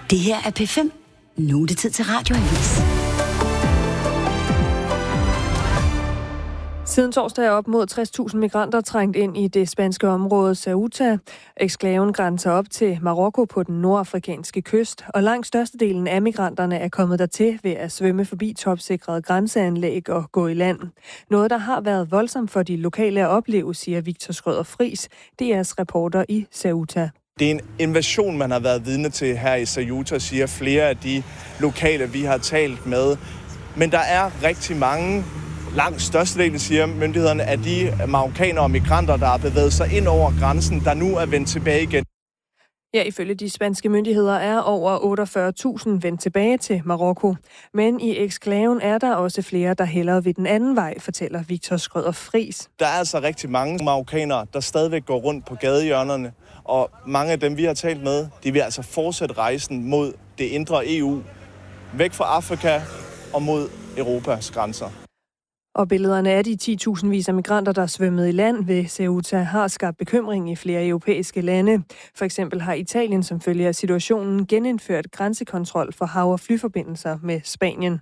Det her er P5. Nu er det tid til Radioavis. Siden torsdag er op mod 60.000 migranter trængt ind i det spanske område Ceuta. Eksklaven grænser op til Marokko på den nordafrikanske kyst, og langt størstedelen af migranterne er kommet dertil ved at svømme forbi topsikrede grænseanlæg og gå i land. Noget, der har været voldsomt for de lokale at opleve, siger Victor Schrøder Friis, DR's reporter i Ceuta. Det er en invasion, man har været vidne til her i Ceuta, siger flere af de lokale, vi har talt med. Men der er rigtig mange, langt størstedelen, siger myndighederne, af de marokkanere og migranter, der har bevæget sig ind over grænsen, der nu er vendt tilbage igen. Ja, ifølge de spanske myndigheder er over 48.000 vendt tilbage til Marokko. Men i eksklaven er der også flere, der hellere ved den anden vej, fortæller Victor Schrøder Friis. Der er altså rigtig mange marokkanere, der stadigvæk går rundt på gadehjørnerne, og mange af dem, vi har talt med, de vil altså fortsætte rejsen mod det indre EU, væk fra Afrika og mod Europas grænser. Og billederne af de 10.000 af migranter, der svømmede i land ved Ceuta, har skabt bekymring i flere europæiske lande. For eksempel har Italien som følge af situationen genindført grænsekontrol for hav- og flyforbindelser med Spanien.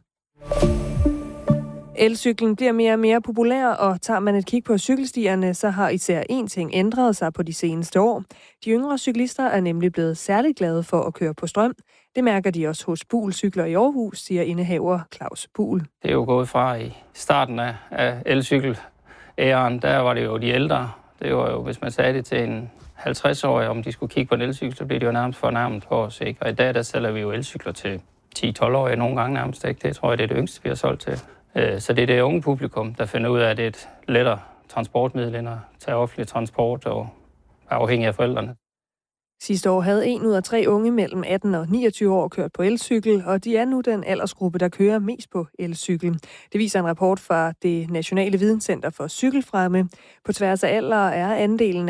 Elcyklen bliver mere og mere populær, og tager man et kig på cykelstierne, så har især én ting ændret sig på de seneste år. De yngre cyklister er nemlig blevet særligt glade for at køre på strøm. Det mærker de også hos Buhl Cykler i Aarhus, siger indehaver Claus Buhl. Det er jo gået fra i starten af elcykel-æren, der var det jo de ældre. Det var jo, hvis man sagde det til en 50-årig, om de skulle kigge på en elcykel, så blev det jo nærmest fornærmet på os. Ikke? Og i dag, der sælger vi jo elcykler til 10-12-årige, nogle gange nærmest ikke. Det tror jeg, det er det yngste, vi har solgt til. Så det er det unge publikum, der finder ud af, at det er et lettere transportmiddel end at tage offentlig transport og er afhængig af forældrene. Sidste år havde 1 ud af 3 unge mellem 18 og 29 år kørt på elcykel, og de er nu den aldersgruppe, der kører mest på elcykel. Det viser en rapport fra det Nationale Videnscenter for Cykelfremme. På tværs af alder er andelen